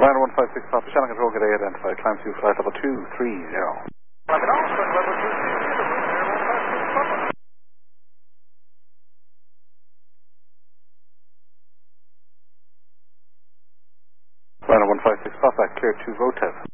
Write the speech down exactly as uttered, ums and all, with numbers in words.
Liner one five six Papa, Shannon Control, get A identified, climb to flight level two three zero. Level level two three zero, one five six Papa. Liner one five six Papa, clear to VOTEV.